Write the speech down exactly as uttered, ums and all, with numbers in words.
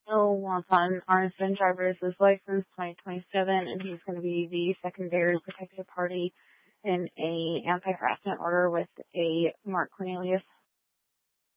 Bill wants on R S N drivers is licensed twenty twenty-seven, and he's going to be the secondary protected party in a anti-harassment order with a Mark Cornelius.